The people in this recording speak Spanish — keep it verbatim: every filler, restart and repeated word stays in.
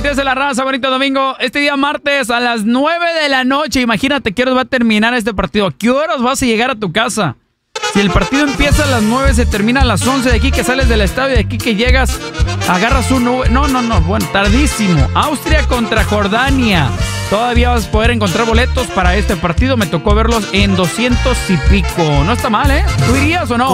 veintitrés de la raza, bonito domingo. Este día martes a las nueve de la noche. Imagínate qué horas va a terminar este partido. ¿A qué horas vas a llegar a tu casa? Si el partido empieza a las nueve, se termina a las once. De aquí que sales del estadio, de aquí que llegas, agarras un Uber. No, no, no, bueno, tardísimo. Austria contra Jordania. Todavía vas a poder encontrar boletos para este partido. Me tocó verlos en doscientos y pico. No está mal, ¿eh? ¿Tú irías o no?